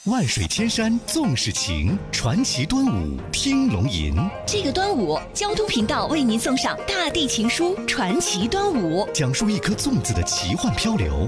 万水千山纵是情，传奇端午听龙吟。 这个端午，交通频道为您送上大地情书《传奇端午》， 讲述一颗粽子的奇幻漂流，